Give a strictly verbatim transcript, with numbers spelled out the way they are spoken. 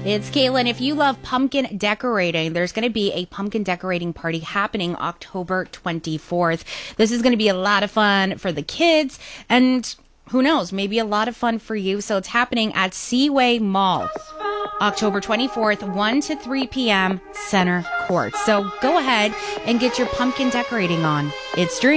It's Caitlin. If you love pumpkin decorating, there's going to be a pumpkin decorating party happening October twenty-fourth. This is going to be a lot of fun for the kids and who knows, maybe a lot of fun for you. So it's happening at Seaway Mall, October twenty-fourth, one to three p.m. Center Court. So go ahead and get your pumpkin decorating on. It's Dream.